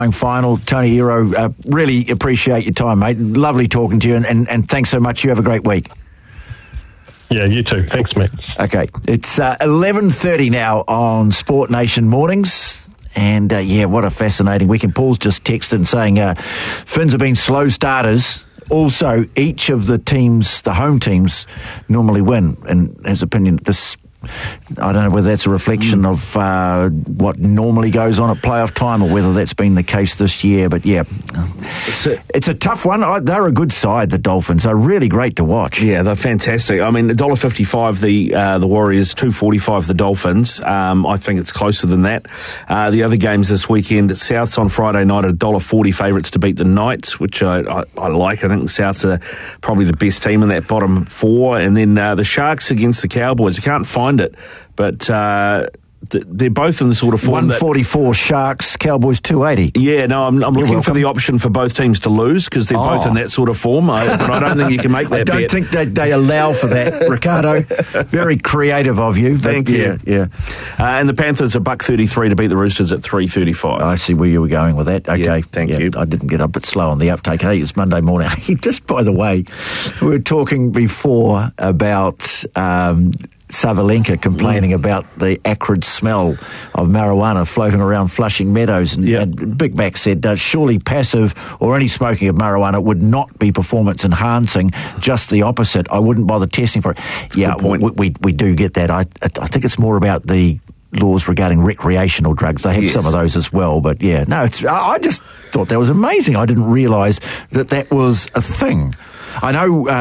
Final. Tony Hero, really appreciate your time, mate. Lovely talking to you, and thanks so much. You have a great week. Yeah, you too. Thanks, Max. Okay, it's 11:30 now on Sport Nation Mornings. And, what a fascinating weekend. Paul's just texted saying Finns have been slow starters. Also, each of the teams, the home teams, normally win. And his opinion, I don't know whether that's a reflection of what normally goes on at playoff time or whether that's been the case this year. But, it's a tough one. They're a good side, the Dolphins. They're really great to watch. Yeah, they're fantastic. I mean, $1.55 the Warriors, $2.45 the Dolphins. I think it's closer than that. The other games this weekend, Souths on Friday night at $1.40 favourites to beat the Knights, which I like. I think the Souths are probably the best team in that bottom four. And then the Sharks against the Cowboys. I can't find it, but they're both in the sort of form 144 Sharks, Cowboys 280. Yeah, no, I'm looking for the option for both teams to lose because they're both in that sort of form. But I don't think you can make that bet. I don't think they allow for that, Ricardo. Very creative of you. Thank you. Yeah. And the Panthers are $1.33 to beat the Roosters at $3.35. I see where you were going with that. Okay, yeah, thank you. I didn't get a bit slow on the uptake. Hey, it's Monday morning. Just by the way, we were talking before about Savalenka complaining about the acrid smell of marijuana floating around Flushing Meadows. And Big Mac said, surely passive or any smoking of marijuana would not be performance enhancing, just the opposite. I wouldn't bother testing for it. That's a good point. We do get that. I think it's more about the laws regarding recreational drugs. They have some of those as well, but I just thought that was amazing. I didn't realise that was a thing. I know